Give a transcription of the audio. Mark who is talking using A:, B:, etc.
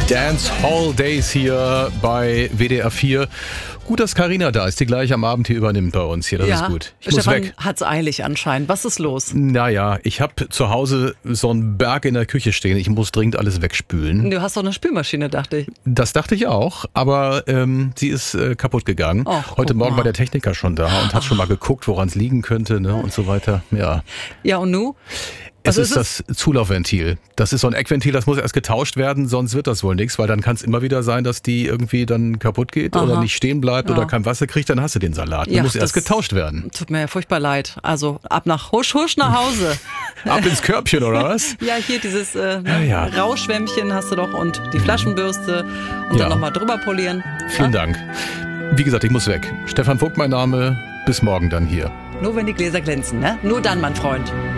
A: Dance Hall Days hier bei WDR 4. Gut, dass Carina da ist, die gleich am Abend hier übernimmt bei uns hier. Das ist gut. Ich muss weg.
B: Hat's eilig anscheinend. Was ist los?
A: Naja, ich habe zu Hause so einen Berg in der Küche stehen. Ich muss dringend alles wegspülen.
B: Du hast doch eine Spülmaschine, dachte ich.
A: Das dachte ich auch, aber sie ist kaputt gegangen. Heute Morgen war der Techniker schon da und hat schon mal geguckt, woran es liegen könnte, ne, und so weiter.
B: Ja, und nu?
A: Es ist das Zulaufventil. Das ist so ein Eckventil, das muss erst getauscht werden, sonst wird das wohl nichts, weil dann kann es immer wieder sein, dass die irgendwie dann kaputt geht oder nicht stehen bleibt oder kein Wasser kriegt, dann hast du den Salat. Der muss erst getauscht werden.
B: Tut mir ja furchtbar leid. Also ab nach Husch nach Hause.
A: Ab ins Körbchen, oder was?
B: Ja, hier dieses Rauschschwämmchen hast du doch und die Flaschenbürste und dann nochmal drüber polieren.
A: Vielen Dank. Wie gesagt, ich muss weg. Stefan Vogt mein Name. Bis morgen dann hier.
B: Nur wenn die Gläser glänzen, ne? Nur dann, mein Freund.